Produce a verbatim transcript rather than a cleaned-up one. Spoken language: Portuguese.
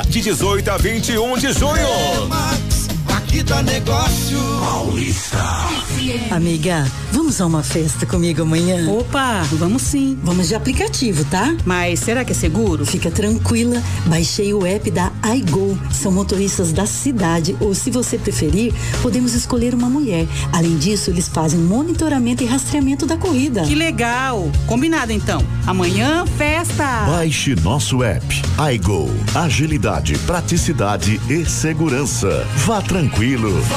de dezoito a vinte e um de junho. Aqui dá negócio. Paulista. Amiga, vamos a uma festa comigo amanhã? Opa, vamos sim. Vamos de aplicativo, tá? Mas será que é seguro? Fica tranquila, baixei o app da iGo. São motoristas da cidade, ou se você preferir, podemos escolher uma mulher. Além disso, eles fazem monitoramento e rastreamento da corrida. Que legal! Combinado então. Amanhã, festa! Baixe nosso app iGo. Agilidade, praticidade e segurança. Vá tranquilo.